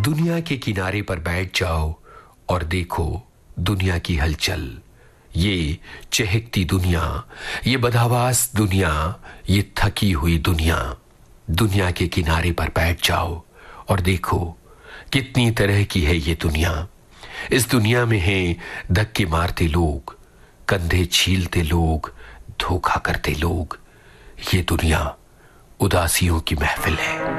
दुनिया के किनारे पर बैठ जाओ और देखो दुनिया की हलचल। ये चहकती दुनिया, ये बदहवास दुनिया, ये थकी हुई दुनिया। दुनिया के किनारे पर बैठ जाओ और देखो कितनी तरह की है ये दुनिया। इस दुनिया में है धक्के मारते लोग, कंधे छीलते लोग, धोखा करते लोग। ये दुनिया उदासियों की महफिल है।